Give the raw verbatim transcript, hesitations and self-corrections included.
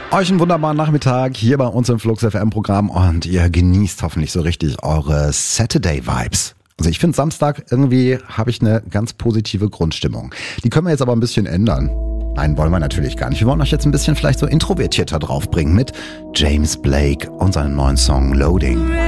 Euch einen wunderbaren Nachmittag hier bei uns im Flux F M-Programm und ihr genießt hoffentlich so richtig eure Saturday-Vibes. Also ich finde, Samstag irgendwie habe ich eine ganz positive Grundstimmung. Die können wir jetzt aber ein bisschen ändern. Nein, wollen wir natürlich gar nicht. Wir wollen euch jetzt ein bisschen vielleicht so introvertierter draufbringen mit James Blake und seinem neuen Song Loading.